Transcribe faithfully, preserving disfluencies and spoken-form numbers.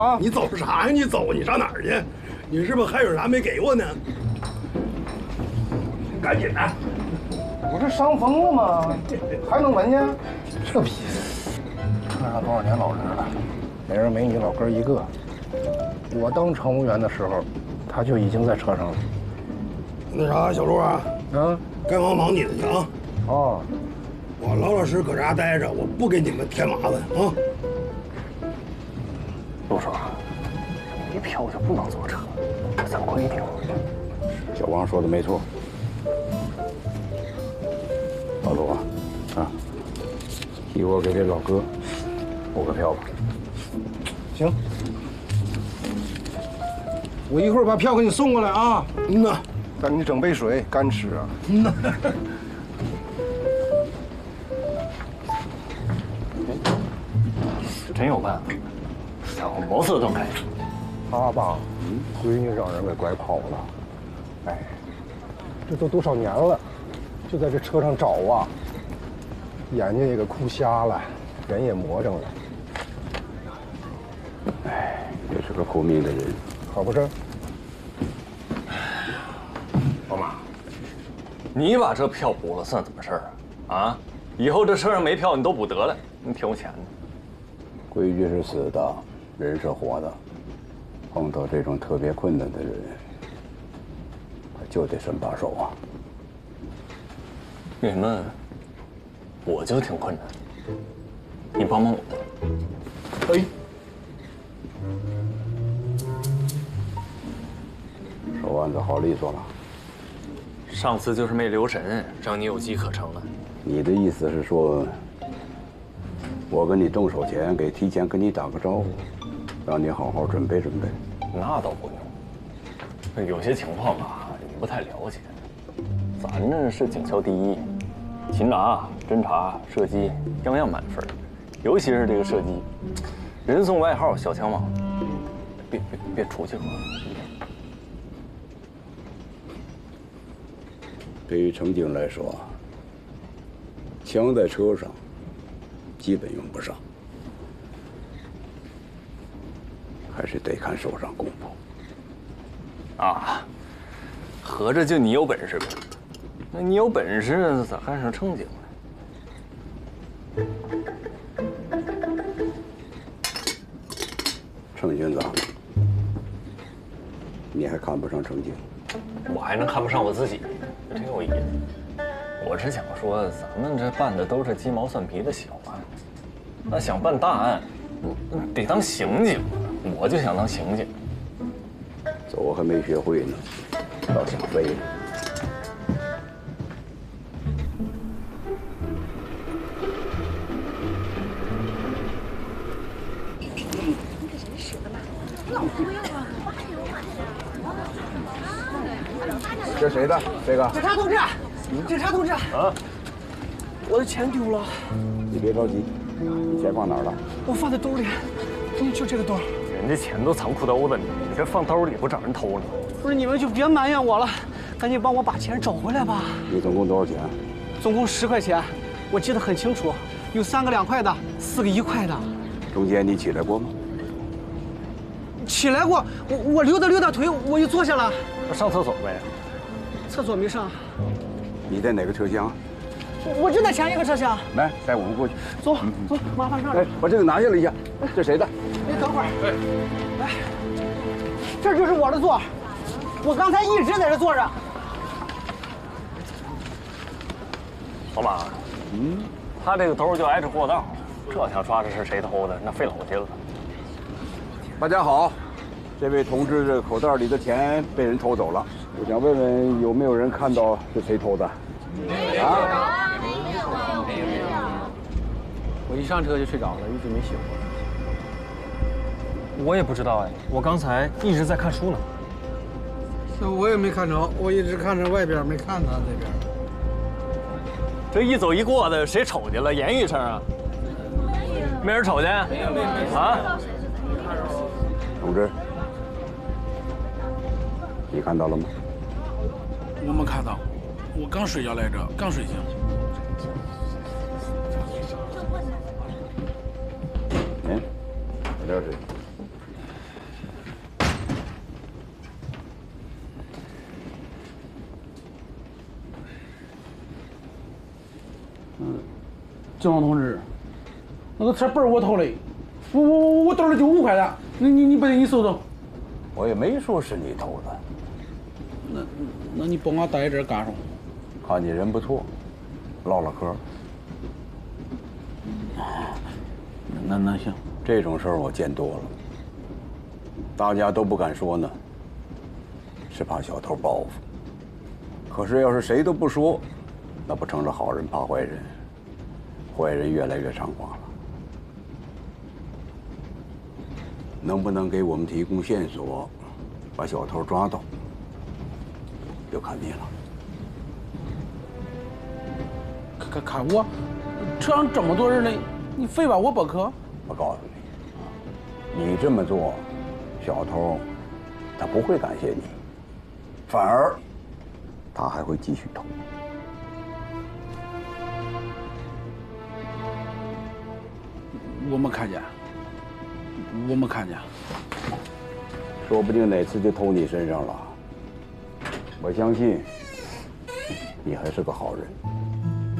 啊！ 你走啥呀？你走，你上哪儿去？你是不是还有啥没给我呢？赶紧的！ 我这伤风了吗？还能闻见？这逼！车上多少年老人了，没人没你老哥一个。我当乘务员的时候，他就已经在车上了。 那啥，小陆啊， 啊， 该忙忙你的去啊。 哦， 我老老实搁这待着，我不给你们添麻烦啊。 陆叔，没票就不能坐车，这咱规定。 小王说的没错。老陆啊，啊，一会儿给这老哥补个票吧。 行，我一会儿把票给你送过来啊。 嗯呐， 再给你整杯水，干吃啊。 嗯呐。 真有办法，家伙茅塞顿开。 他吧，闺女让人给拐跑了。哎，这都多少年了，就在这车上找啊，眼睛也给哭瞎了，人也魔怔了。 哎，也是个苦命的人。 可不是？ 老马，你把这票补了算怎么事儿啊？啊，以后这车上没票你都补得了，你挺有钱的。 规矩是死的，人是活的。碰到这种特别困难的人，他就得伸把手啊。 为什么我就挺困难？你帮帮我。 哎， 手腕子好利索了。 上次就是没留神，让你有机可乘了。 你的意思是说，我跟你动手前给提前跟你打个招呼，让你好好准备准备？ 那倒不用，有些情况吧，你不太了解。咱这是警校第一，擒拿、侦查、射击样样满分，尤其是这个射击，人送外号“小枪王”。别别别出去了。 对于乘警来说，枪在车上基本用不上，还是得看手上功夫。 啊，合着就你有本事呗？那你有本事咋干上乘警了？ 程军子，你还看不上乘警？ 我还能看不上我自己？真有意思。我是想说，咱们这办的都是鸡毛蒜皮的小案，那想办大案，得当刑警。我就想当刑警。 走还没学会呢，倒想飞了。 这谁的？这个？ 警察同志，警察同志，啊，我的钱丢了。 你别着急，你钱放哪儿了？ 我放在兜里，嗯，就这个兜。 人家钱都藏裤兜子里，你这放兜里不找人偷了？ 不是，你们就别埋怨我了，赶紧帮我把钱找回来吧。 你总共多少钱？ 总共十块钱，我记得很清楚，有三个两块的，四个一块的。 中间你起来过吗？ 起来过，我我溜达溜达腿，我就坐下了。 上厕所呗？ 厕所没上。 你在哪个车厢？ 我就在前一个车厢。 来，带我们过去。 走走，麻烦上来。 来，把这个拿下来一下。这谁的？ 你等会儿。来，这就是我的座，我刚才一直在这坐着。 老马，嗯，他这个兜就挨着过道，这想抓着是谁偷的，那费老劲了。 大家好，这位同志这口袋里的钱被人偷走了，我想问问有没有人看到是谁偷的？啊？ 我一上车就睡着了，一直没醒过来。 我也不知道哎，我刚才一直在看书呢。 那我也没看着，我一直看着外边，没看他这边。 这一走一过的，谁瞅见了？言语一声啊？没人瞅见？啊？ 同志，你看到了吗？ 我没看到，我刚睡觉来着，刚睡醒。 嗯，在这儿睡。 警方同志，那个车不是我偷的，我我我我兜里就五块的，你你你不信你搜搜。 我也没说是你偷的。 那那你帮我带这干啥？ 看你人不错，唠唠嗑。 那那行， 这种事儿我见多了，大家都不敢说呢，是怕小偷报复。可是要是谁都不说，那不成了好人怕坏人，坏人越来越猖狂了。能不能给我们提供线索，把小偷抓到，就看你了。 看看看我，车上这么多人呢，你非把我不可？ 我告诉你，你这么做，小偷他不会感谢你，反而他还会继续偷。 我没看见，我没看见。 说不定哪次就偷你身上了。我相信你还是个好人。